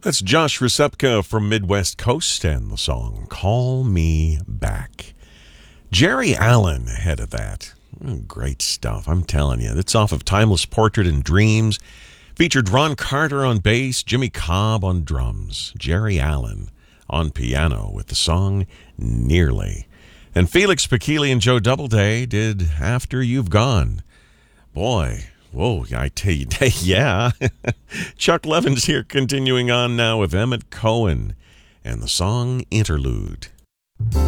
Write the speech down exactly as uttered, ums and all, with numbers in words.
That's Josh Resepka from Midwest Coast and the song Call Me Back. Jerry Allen ahead of that. Great stuff, I'm telling you. It's off of Timeless Portrait and Dreams. Featured Ron Carter on bass, Jimmy Cobb on drums, Jerry Allen on piano with the song Nearly. And Felix Pikili and Joe Doubleday did After You've Gone. Boy, whoa, I tell you, yeah. Chuck Levin's here continuing on now with Emmett Cohen and the song Interlude.